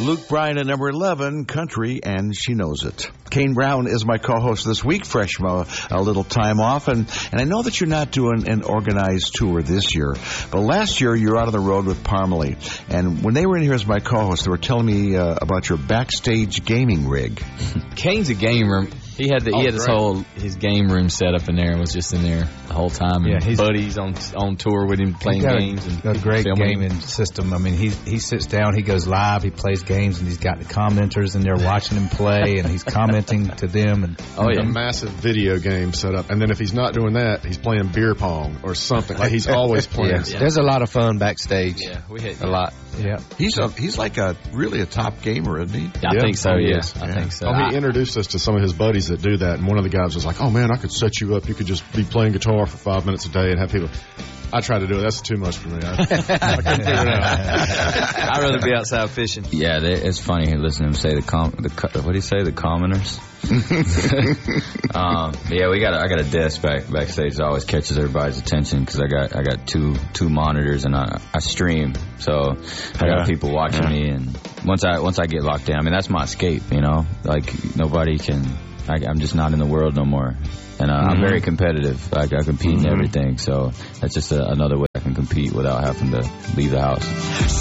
Luke Bryan at number 11, Country, and She Knows It. Kane Brown is my co-host this week, fresh from a little time off. And I know that you're not doing an organized tour this year, but last year you were out on the road with Parmalee. And when they were in here as my co-host, they were telling me about your backstage gaming rig. Kane's a gamer. He had his game room set up in there and was just in there the whole time. Yeah, his buddies on tour with him playing games. He's got a great gaming system. I mean, he sits down, he goes live, he plays games, and he's got the commenters in there watching him play, and he's commenting to them. And a massive video game set up. And then if he's not doing that, he's playing beer pong or something. Like he's always playing. Yeah. There's a lot of fun backstage. Yeah, we hit a lot. Yeah, he's like really a top gamer, isn't he? I think so. Yeah, I think so. He introduced us to some of his buddies that do that, and one of the guys was like, "Oh man, I could set you up. You could just be playing guitar for 5 minutes a day and have people." I try to do it. That's too much for me. I can't figure it out. I'd rather be outside fishing. Yeah, it's funny listening to him say what do you say? The commoners. Yeah, I got a desk backstage that always catches everybody's attention because I got two monitors and I stream, so I got people watching me. And once I get locked in, I mean that's my escape. Like nobody can. I'm just not in the world no more. And I'm very competitive. I compete in everything, so that's just another way I can compete without having to leave the house.